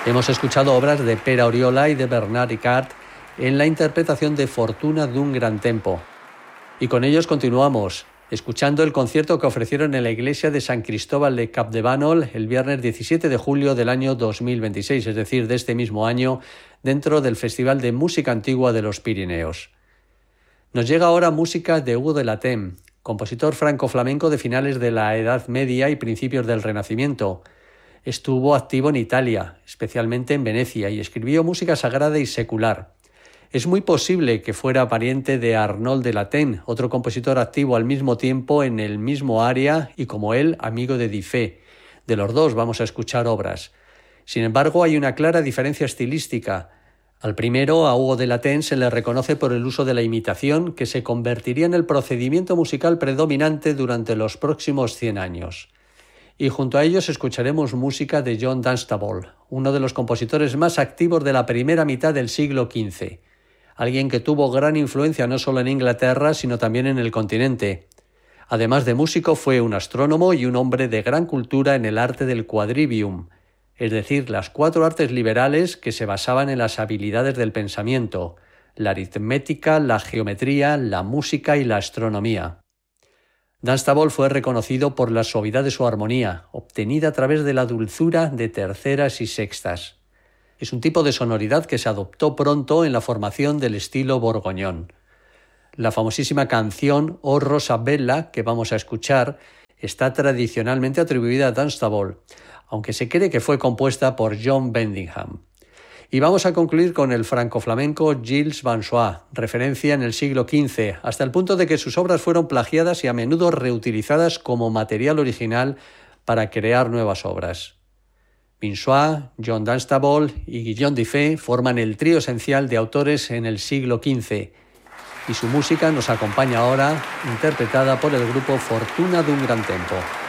Hemos escuchado obras de Pere Oriola y de Bernard Ricard en la interpretación de Fortuna d'un gran tempo. Y con ellos continuamos, escuchando el concierto que ofrecieron en la iglesia de San Cristóbal de Capdevànol el viernes 17 de julio del año 2026, es decir, de este mismo año, dentro del Festival de Música Antigua de los Pirineos. Nos llega ahora música de Hugo de Lathem, compositor franco-flamenco de finales de la Edad Media y principios del Renacimiento. Estuvo activo en Italia, especialmente en Venecia, y escribió música sagrada y secular. Es muy posible que fuera pariente de Arnauld de Lathem, otro compositor activo al mismo tiempo en el mismo área y, como él, amigo de Dufay. De los dos vamos a escuchar obras. Sin embargo, hay una clara diferencia estilística. Al primero, a Hugo de Lathem, se le reconoce por el uso de la imitación, que se convertiría en el procedimiento musical predominante durante los próximos 100 años. Y junto a ellos escucharemos música de John Dunstable, uno de los compositores más activos de la primera mitad del siglo XV. Alguien que tuvo gran influencia no solo en Inglaterra, sino también en el continente. Además de músico, fue un astrónomo y un hombre de gran cultura en el arte del quadrivium, es decir, las 4 artes liberales que se basaban en las habilidades del pensamiento, la aritmética, la geometría, la música y la astronomía. Dunstable fue reconocido por la suavidad de su armonía, obtenida a través de la dulzura de terceras y sextas. Es un tipo de sonoridad que se adoptó pronto en la formación del estilo borgoñón. La famosísima canción O Rosa Bella, que vamos a escuchar, está tradicionalmente atribuida a Dunstable, aunque se cree que fue compuesta por John Bendingham. Y vamos a concluir con el franco-flamenco Gilles Vanchois, referencia en el siglo XV, hasta el punto de que sus obras fueron plagiadas y a menudo reutilizadas como material original para crear nuevas obras. Vanchois, John Dunstable y Guillaume Dufay forman el trío esencial de autores en el siglo XV, y su música nos acompaña ahora, interpretada por el grupo Fortuna d'un gran tempo.